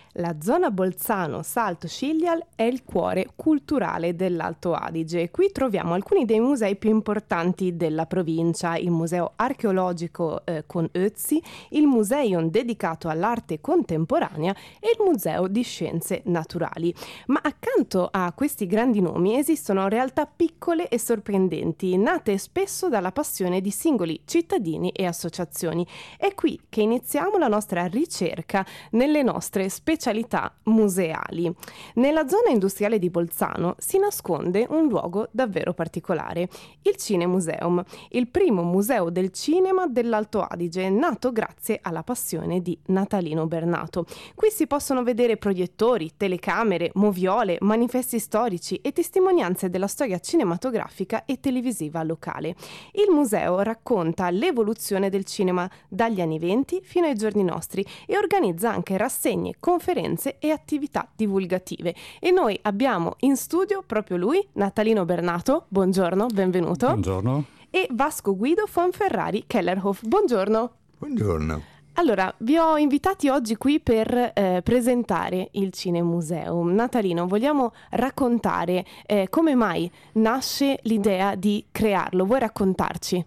La zona Bolzano-Salto-Sciglial è il cuore culturale dell'Alto Adige. Qui troviamo alcuni dei musei più importanti della provincia, il Museo Archeologico con Ötzi, il Museion dedicato all'arte contemporanea e il Museo di Scienze Naturali. Ma accanto a questi grandi nomi esistono realtà piccole e sorprendenti, nate spesso dalla passione di singoli cittadini e associazioni. È qui che iniziamo la nostra ricerca nelle nostre specialità museali. Nella zona industriale di Bolzano si nasconde un luogo davvero particolare, il Cinemuseum, il primo museo del cinema dell'Alto Adige, nato grazie alla passione di Natalino Bernato. Qui si possono vedere proiettori, telecamere, moviole, manifesti storici e testimonianze della storia cinematografica e televisiva locale. Il museo racconta l'evoluzione del cinema dagli anni '20 fino ai giorni nostri e organizza anche rassegne, conferenze e attività divulgative. E noi abbiamo in studio proprio lui, Natalino Bernato. Buongiorno, benvenuto. Buongiorno. E Vasco Guido Fonferrari Kellerhof. Buongiorno. Buongiorno. Allora, vi ho invitati oggi qui per presentare il Cinemuseum. Natalino, vogliamo raccontare come mai nasce l'idea di crearlo? Vuoi raccontarci?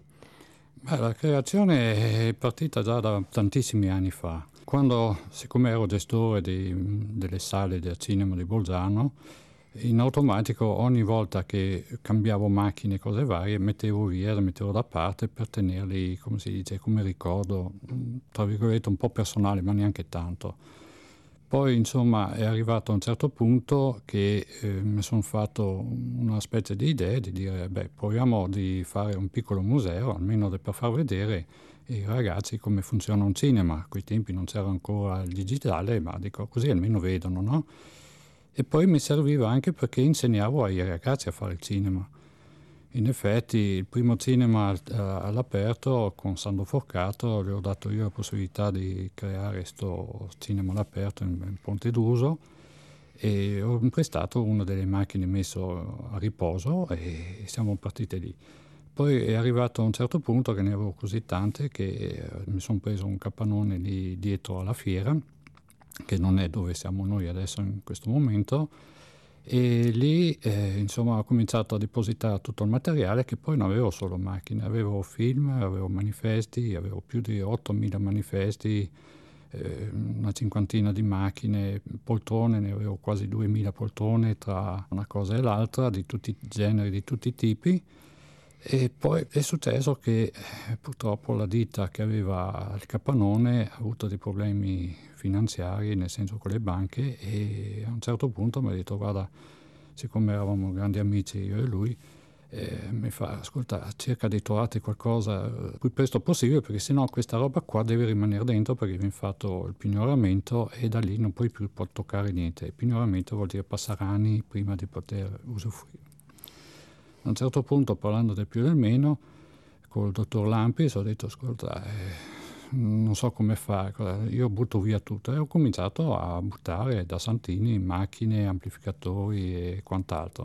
La creazione è partita già da tantissimi anni fa, quando, siccome ero gestore delle sale del cinema di Bolzano, in automatico ogni volta che cambiavo macchine e cose varie mettevo da parte per tenerli, come si dice, come ricordo, tra virgolette un po' personale, ma neanche tanto. Poi insomma è arrivato a un certo punto che mi sono fatto una specie di idea di dire proviamo di fare un piccolo museo, almeno per far vedere ai ragazzi come funziona un cinema. A quei tempi non c'era ancora il digitale, ma dico così almeno vedono, no? E poi mi serviva anche perché insegnavo ai ragazzi a fare il cinema. In effetti il primo cinema all'aperto con Sandro Forcato gli ho dato io la possibilità di creare questo cinema all'aperto in Ponte d'Uso e ho prestato una delle macchine messo a riposo e siamo partiti lì. Poi è arrivato a un certo punto che ne avevo così tante che mi sono preso un capannone lì dietro alla fiera, che non è dove siamo noi adesso in questo momento, e lì insomma ho cominciato a depositare tutto il materiale, che poi non avevo solo macchine, avevo film, avevo manifesti, avevo più di 8.000 manifesti, una cinquantina di macchine, poltrone, ne avevo quasi 2.000 poltrone tra una cosa e l'altra, di tutti i generi, di tutti i tipi. E poi è successo che purtroppo la ditta che aveva il capannone ha avuto dei problemi finanziari, nel senso con le banche, e a un certo punto mi ha detto guarda, siccome eravamo grandi amici io e lui, mi fa ascolta, cerca di trovarti qualcosa il più presto possibile, perché sennò questa roba qua deve rimanere dentro, perché viene fatto il pignoramento e da lì non puoi più toccare niente. Il pignoramento vuol dire passare anni prima di poter usufruire. A un certo punto, parlando del più e del meno, col dottor Lampis ho detto ascolta, non so come fare, io butto via tutto, e ho cominciato a buttare da santini macchine, amplificatori e quant'altro.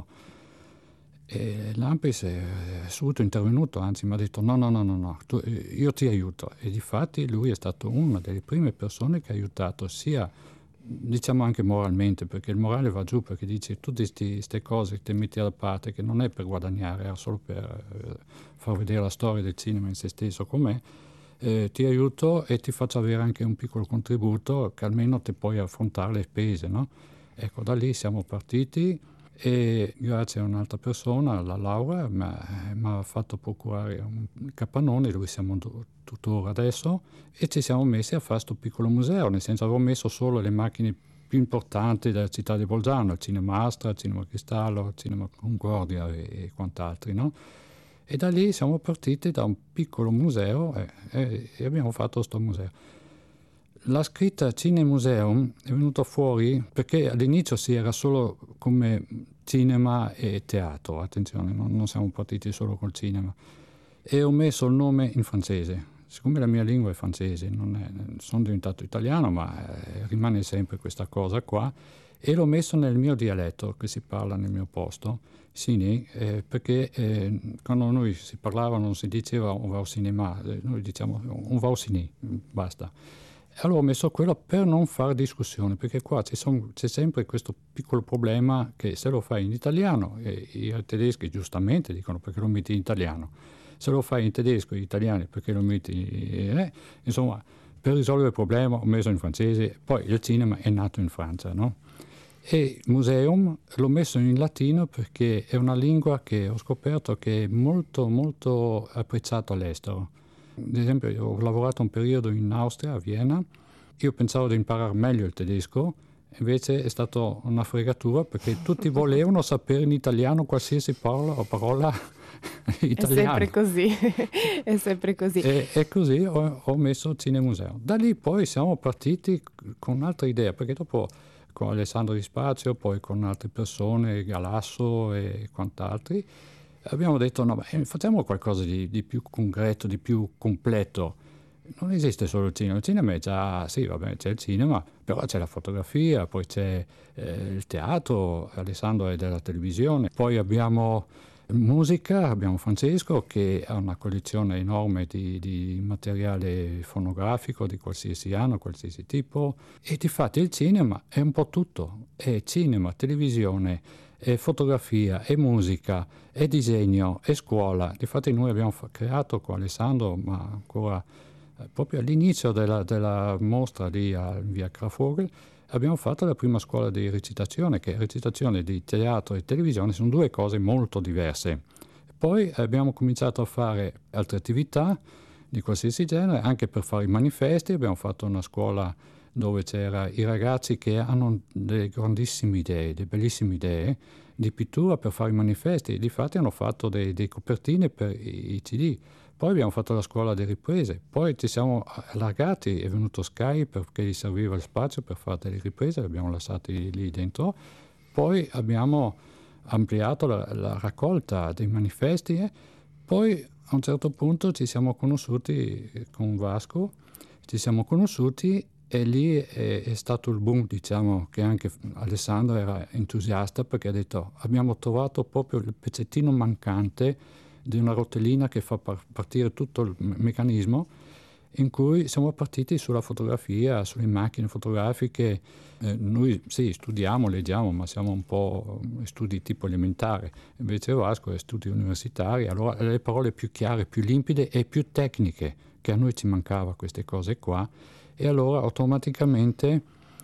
E Lampis è subito intervenuto, anzi mi ha detto no, io ti aiuto. E difatti lui è stato una delle prime persone che ha aiutato sia, diciamo anche moralmente, perché il morale va giù, perché dici tutte queste cose che ti metti da parte, che non è per guadagnare, era solo per far vedere la storia del cinema in se stesso com'è, ti aiuto e ti faccio avere anche un piccolo contributo che almeno ti puoi affrontare le spese, no? Ecco, da lì siamo partiti e grazie a un'altra persona, la Laura, mi ha fatto procurare un capannone dove siamo tuttora adesso, e ci siamo messi a fare questo piccolo museo, nel senso avevo messo solo le macchine più importanti della città di Bolzano, il Cinema Astra, il Cinema Cristallo, il Cinema Concordia e quant'altri, no? E da lì siamo partiti da un piccolo museo e abbiamo fatto questo museo. La scritta Cinemuseum è venuta fuori perché all'inizio si era solo come cinema e teatro, attenzione, non siamo partiti solo col cinema, e ho messo il nome in francese. Siccome la mia lingua è francese, sono diventato italiano, ma rimane sempre questa cosa qua, e l'ho messo nel mio dialetto che si parla nel mio posto, Cine, perché quando noi si parlava non si diceva on va au cinéma, noi diciamo on va au ciné, basta. Allora ho messo quello per non fare discussione, perché qua c'è sempre questo piccolo problema che se lo fai in italiano, e i tedeschi giustamente dicono perché lo metti in italiano, se lo fai in tedesco e gli italiani perché lo metti... insomma, per risolvere il problema ho messo in francese, poi il cinema è nato in Francia, no? E Museum l'ho messo in latino perché è una lingua che ho scoperto che è molto molto apprezzata all'estero. Ad esempio, io ho lavorato un periodo in Austria, a Vienna, io pensavo di imparare meglio il tedesco, invece è stata una fregatura perché tutti volevano sapere in italiano qualsiasi parola italiana. È sempre così, è sempre così. E così ho messo Cinemuseo. Da lì poi siamo partiti con un'altra idea, perché dopo con Alessandro Di Spazio, poi con altre persone, Galasso e quant'altri, abbiamo detto no, facciamo qualcosa di più concreto, di più completo. Non esiste solo il cinema è già, sì vabbè c'è il cinema, però c'è la fotografia, poi c'è il teatro, Alessandro è della televisione, poi abbiamo musica, abbiamo Francesco che ha una collezione enorme di materiale fonografico di qualsiasi anno, qualsiasi tipo, e difatti il cinema è un po' tutto, è cinema, televisione, è fotografia, è musica, è disegno, è scuola. Difatti noi abbiamo creato con Alessandro, ma ancora proprio all'inizio della mostra lì a via Krafogel, abbiamo fatto la prima scuola di recitazione, che recitazione di teatro e televisione sono due cose molto diverse. Poi abbiamo cominciato a fare altre attività di qualsiasi genere, anche per fare i manifesti. Abbiamo fatto una scuola dove c'erano i ragazzi che hanno delle grandissime idee, delle bellissime idee di pittura per fare i manifesti, e difatti hanno fatto dei copertine per i CD. Poi abbiamo fatto la scuola di riprese, poi ci siamo allargati, è venuto Sky perché gli serviva il spazio per fare delle riprese, li abbiamo lasciati lì dentro. Poi abbiamo ampliato la raccolta dei manifesti, poi a un certo punto ci siamo conosciuti con Vasco, ci siamo conosciuti e lì è stato il boom, diciamo, che anche Alessandro era entusiasta perché ha detto abbiamo trovato proprio il pezzettino mancante di una rotellina che fa partire tutto il meccanismo, in cui siamo partiti sulla fotografia, sulle macchine fotografiche. Noi sì, studiamo, leggiamo, ma siamo un po' studi tipo elementare, invece Vasco è studi universitari, allora le parole più chiare, più limpide e più tecniche, che a noi ci mancava queste cose qua, e allora automaticamente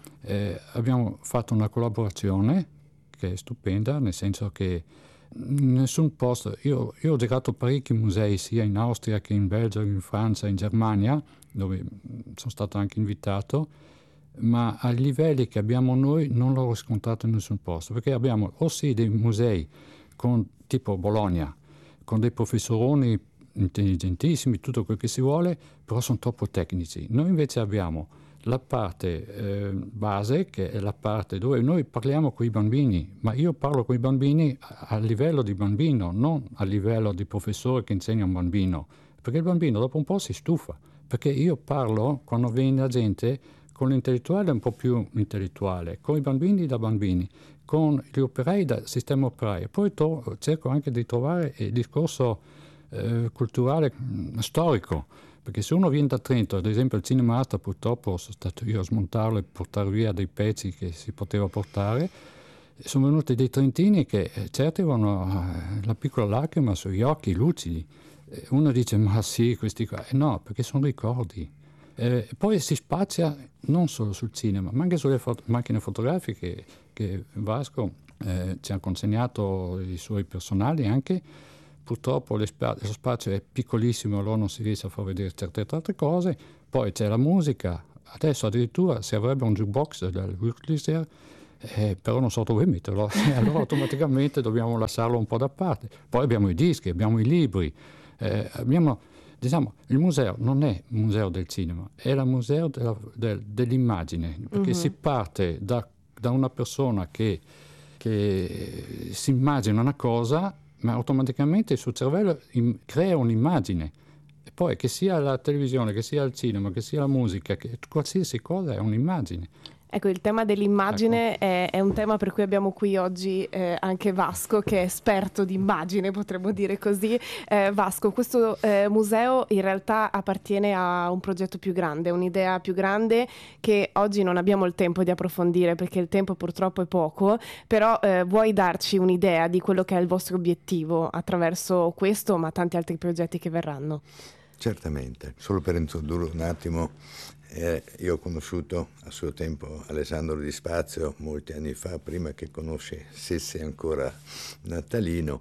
abbiamo fatto una collaborazione che è stupenda, nel senso che nessun posto, io ho girato parecchi musei sia in Austria che in Belgio, in Francia, in Germania, dove sono stato anche invitato, ma ai livelli che abbiamo noi non l'ho riscontrato in nessun posto, perché abbiamo o sì dei musei con, tipo Bologna, con dei professoroni intelligentissimi, tutto quel che si vuole, però sono troppo tecnici. Noi invece abbiamo la parte base, che è la parte dove noi parliamo con i bambini, ma io parlo con i bambini a livello di bambino, non a livello di professore che insegna a un bambino, perché il bambino dopo un po' si stufa, perché io parlo, quando viene la gente, con l'intellettuale un po' più intellettuale, con i bambini da bambini, con gli operai da sistema operaio. Poi cerco anche di trovare il discorso culturale, storico, perché se uno viene da Trento, ad esempio il Cinema Arte, purtroppo sono stato io a smontarlo e portare via dei pezzi che si poteva portare, sono venuti dei trentini che certi avevano la piccola lacrima sugli occhi, lucidi. Uno dice ma sì, questi qua, no, perché sono ricordi. Poi si spazia non solo sul cinema, ma anche sulle macchine fotografiche che Vasco ci ha consegnato i suoi personali anche. Purtroppo lo spazio è piccolissimo, allora non si riesce a far vedere certe altre cose. Poi c'è la musica, adesso addirittura se avrebbe un jukebox del Wurtlister, però non so dove metterlo, allora automaticamente dobbiamo lasciarlo un po' da parte. Poi abbiamo i dischi, abbiamo i libri, diciamo, il museo non è il museo del cinema, è il museo dell'immagine, perché si parte da una persona che si immagina una cosa, ma automaticamente il suo cervello crea un'immagine. E poi che sia la televisione, che sia il cinema, che sia la musica, che qualsiasi cosa è un'immagine. Ecco, il tema dell'immagine è un tema per cui abbiamo qui oggi anche Vasco, che è esperto di immagine, potremmo dire così. Vasco, questo museo in realtà appartiene a un progetto più grande, un'idea più grande che oggi non abbiamo il tempo di approfondire perché il tempo purtroppo è poco, però vuoi darci un'idea di quello che è il vostro obiettivo attraverso questo, ma tanti altri progetti che verranno? Certamente, solo per introdurre un attimo, io ho conosciuto a suo tempo Alessandro Di Spazio molti anni fa, prima che conoscesse ancora Natalino,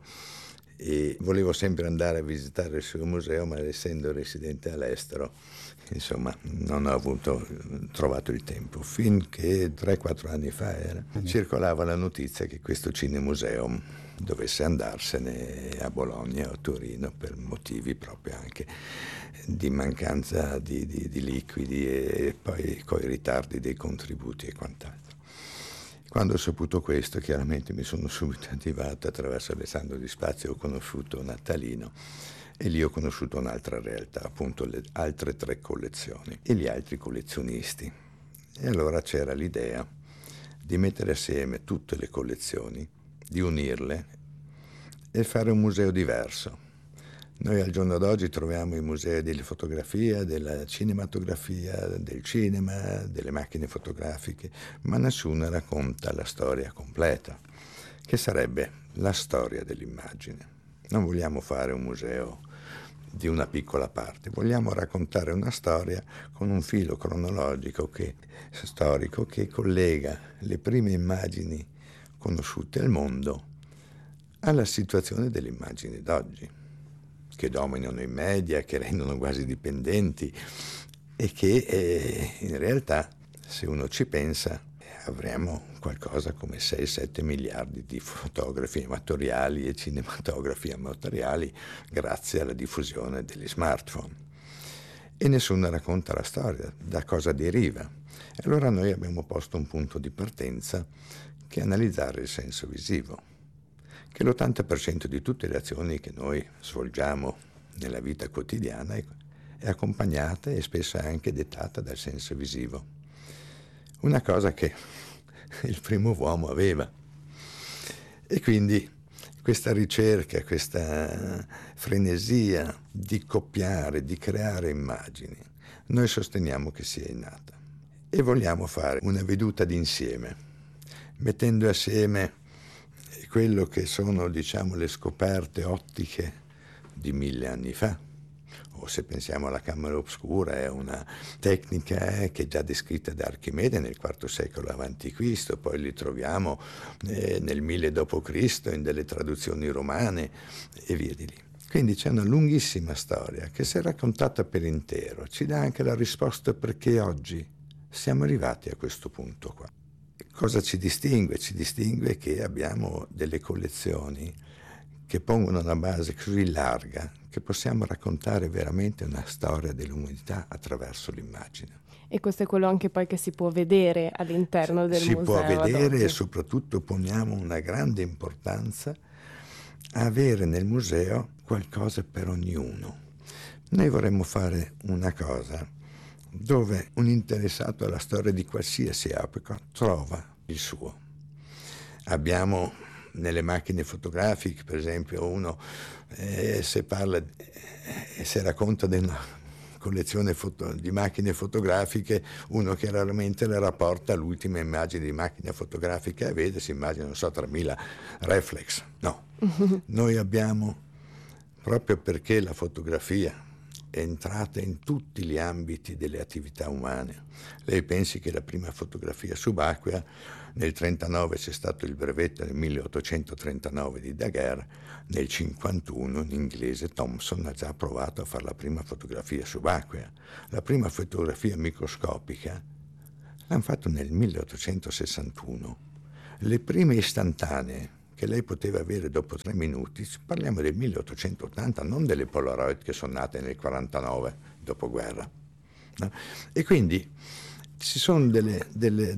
e volevo sempre andare a visitare il suo museo, ma essendo residente all'estero, insomma, non ho trovato il tempo, finché 3-4 anni fa circolava la notizia che questo Cinemuseum dovesse andarsene a Bologna o a Torino per motivi proprio anche di mancanza di liquidi e poi con i ritardi dei contributi e quant'altro. Quando ho saputo questo, chiaramente mi sono subito attivato. Attraverso Alessandro Di Spazio ho conosciuto Natalino e lì ho conosciuto un'altra realtà, appunto le altre 3 collezioni e gli altri collezionisti. E allora c'era l'idea di mettere assieme tutte le collezioni, di unirle e fare un museo diverso. Noi al giorno d'oggi troviamo i musei della fotografia, della cinematografia, del cinema, delle macchine fotografiche, ma nessuno racconta la storia completa, che sarebbe la storia dell'immagine. Non vogliamo fare un museo di una piccola parte, vogliamo raccontare una storia con un filo cronologico storico che collega le prime immagini conosciute al mondo alla situazione delle immagini d'oggi, che dominano i media, che rendono quasi dipendenti e che in realtà, se uno ci pensa, avremo qualcosa come 6-7 miliardi di fotografi amatoriali e cinematografi amatoriali grazie alla diffusione degli smartphone. E nessuno racconta la storia, da cosa deriva. E allora noi abbiamo posto un punto di partenza che è analizzare il senso visivo, che l'80% di tutte le azioni che noi svolgiamo nella vita quotidiana è accompagnata e spesso anche dettata dal senso visivo. Una cosa che il primo uomo aveva. E quindi questa ricerca, questa frenesia di copiare, di creare immagini, noi sosteniamo che sia innata. E vogliamo fare una veduta d'insieme, mettendo assieme quello che sono, diciamo, le scoperte ottiche di 1000 anni fa. O se pensiamo alla camera oscura, è una tecnica che è già descritta da Archimede nel IV secolo a.C., poi li troviamo nel 1000 d.C. in delle traduzioni romane e via di lì. Quindi c'è una lunghissima storia che, se raccontata per intero, ci dà anche la risposta perché oggi siamo arrivati a questo punto qua. Cosa ci distingue? Ci distingue che abbiamo delle collezioni che pongono una base così larga che possiamo raccontare veramente una storia dell'umanità attraverso l'immagine. E questo è quello anche poi che si può vedere all'interno del museo. Si può vedere e soprattutto poniamo una grande importanza a avere nel museo qualcosa per ognuno. Noi vorremmo fare una cosa dove un interessato alla storia di qualsiasi epoca trova il suo. Abbiamo nelle macchine fotografiche, per esempio, uno se racconta di una collezione di macchine fotografiche, uno che raramente le rapporta all'ultima immagine di macchina fotografica e vede, si immagina, non so, 3000 reflex. No, noi abbiamo, proprio perché la fotografia è entrata in tutti gli ambiti delle attività umane. Lei pensi che la prima fotografia subacquea nel 1939 c'è stato il brevetto nel 1839 di Daguerre, nel 1951 un inglese, Thomson, ha già provato a fare la prima fotografia subacquea. La prima fotografia microscopica l'hanno fatto nel 1861. Le prime istantanee che lei poteva avere dopo 3 minuti, parliamo del 1880, non delle Polaroid che sono nate nel 49 dopoguerra. No? E quindi ci sono delle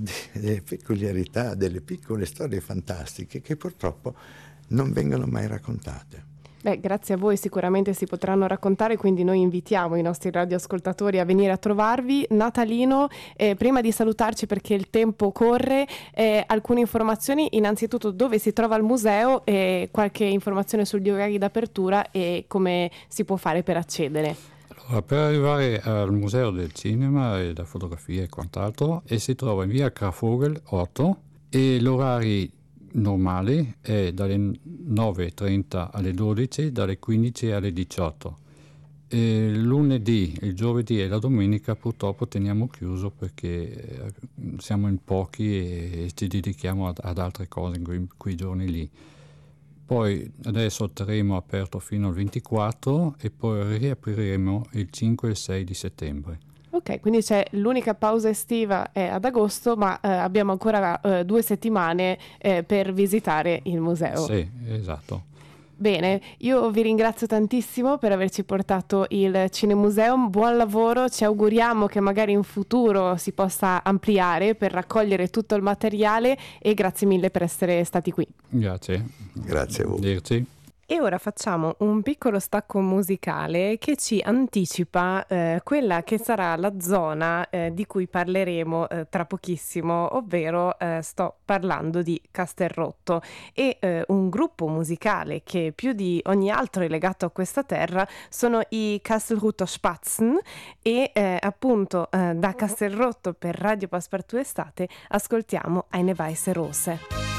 peculiarità, delle piccole storie fantastiche che purtroppo non vengono mai raccontate. Beh, grazie a voi sicuramente si potranno raccontare, quindi noi invitiamo i nostri radioascoltatori a venire a trovarvi. Natalino, prima di salutarci perché il tempo corre, alcune informazioni, innanzitutto dove si trova il museo e qualche informazione sugli orari d'apertura e come si può fare per accedere. Allora, per arrivare al Museo del Cinema e della Fotografia e quant'altro, si trova in via Krafvogel 8 e l'orario normale è dalle 9:30 alle 12, dalle 15 alle 18. Lunedì, il giovedì e la domenica purtroppo teniamo chiuso perché siamo in pochi e ci dedichiamo ad altre cose in quei giorni lì. Poi adesso terremo aperto fino al 24 e poi riapriremo il 5 e il 6 di settembre. Ok, quindi c'è l'unica pausa estiva è ad agosto, ma abbiamo ancora 2 settimane per visitare il museo. Sì, esatto. Bene, io vi ringrazio tantissimo per averci portato il Cinemuseum, buon lavoro, ci auguriamo che magari in futuro si possa ampliare per raccogliere tutto il materiale e grazie mille per essere stati qui. Grazie. Grazie a voi. Arrivederci. E ora facciamo un piccolo stacco musicale che ci anticipa quella che sarà la zona di cui parleremo tra pochissimo, ovvero sto parlando di Castelrotto e un gruppo musicale che più di ogni altro è legato a questa terra sono i Kastelruther Spatzen e appunto da Castelrotto per Radio Passepartout Estate ascoltiamo Eine weiße Rose.